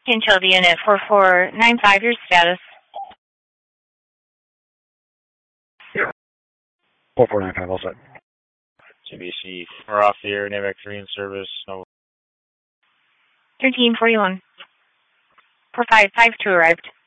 Kinshasa unit 4495, your status. 4495, all set. GBC, we're off the air, NAVAC 3 in service. No. 1341. 4552 arrived.